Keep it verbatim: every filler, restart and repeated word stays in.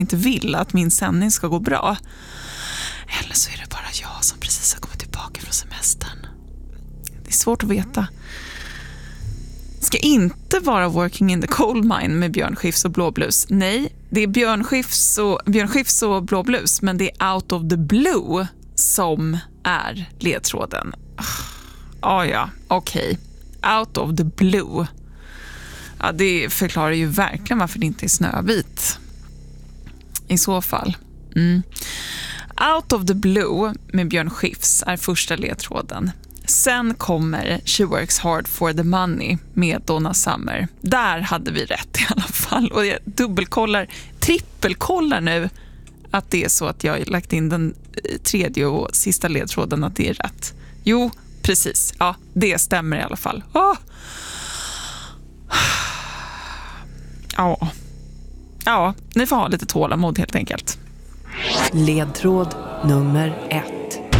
inte vill att min sändning ska gå bra. Eller så är det bara jag som precis har kommit tillbaka från semestern. Det är svårt att veta. Det ska inte vara Working in the Coal Mine med Björn Skifs och Blå Blues. Nej, det är Björn Skifs och, Björn Skifs och Blå Blues, men det är Out of the Blue som är ledtråden. Ah, ja, okej. Okay. Out of the Blue. Ja, det förklarar ju verkligen varför det inte är Snövit. I så fall. Mm. Out of the Blue med Björn Skifs är första ledtråden. Sen kommer She Works Hard for the Money med Donna Summer. Där hade vi rätt i alla fall. Och jag dubbelkollar, trippelkollar nu att det är så att jag har lagt in den tredje och sista ledtråden att det är rätt. Jo, precis. Ja, det stämmer i alla fall. Oh. Ja. Ja, ni får ha lite tålamod helt enkelt. Ledtråd nummer ett.